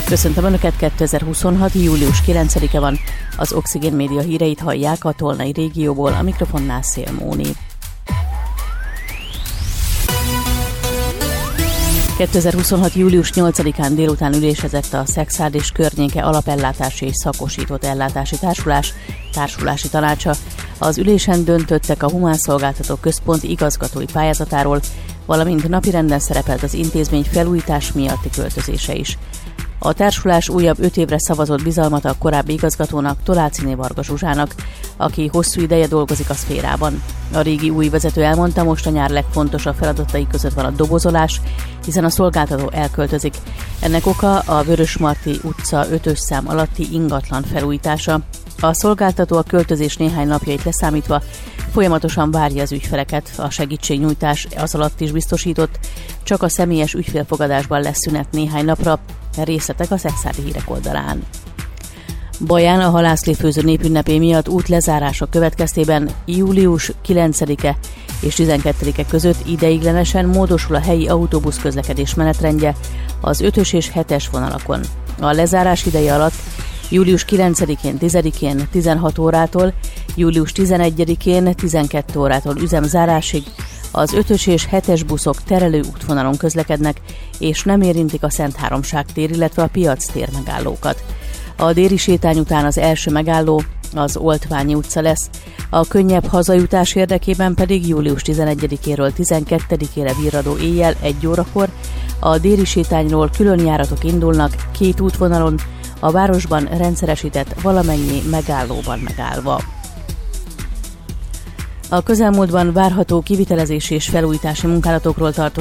Köszöntöm Önöket, 2026. július 9-e van. Az Oxigén Média híreit hallják a Tolnai régióból, a mikrofonnál Szél Móni. 2026. július 8-án délután ülésezett a Szekszárd és környéke alapellátási és szakosított ellátási társulás társulási tanácsa. Az ülésen döntöttek a Humán Szolgáltatók Központ igazgatói pályázatáról, valamint napirenden szerepelt az intézmény felújítás miatti költözése is. A társulás újabb 5 évre szavazott bizalmat a korábbi igazgatónak, Toláciné Varga Zsuzsának, aki hosszú ideje dolgozik a szférában. A régi új vezető elmondta, most a nyár legfontosabb feladatai között van a dobozolás, hiszen a szolgáltató elköltözik. Ennek oka a Vörösmarty utca 5-ös szám alatti ingatlan felújítása. A szolgáltató a költözés néhány napjait leszámítva folyamatosan várja az ügyfeleket, a segítségnyújtás az alatt is biztosított, csak a személyes ügyfélfogadásban lesz szünet néhány napra, részletek a Szekszárdi hírek oldalán. Baján a halászléfőző népünnepé miatt útlezárások következtében július 9-e és 12-e között ideiglenesen módosul a helyi autóbuszközlekedés menetrendje az 5-ös és 7-es vonalakon. A lezárás ideje alatt július 9-én, 10-én 16 órától, július 11-én 12 órától üzemzárásig az 5-ös és 7-es buszok terelő útvonalon közlekednek, és nem érintik a Szent Háromság tér, illetve a Piac tér megállókat. A déli sétány után az első megálló az Oltványi utca lesz, a könnyebb hazajutás érdekében pedig július 11-éről 12-ére virradó éjjel 1 órakor a déli sétányról külön járatok indulnak 2 útvonalon, a városban rendszeresített valamennyi megállóban megállva. A közelmúltban várható kivitelezési és felújítási munkálatokról tartott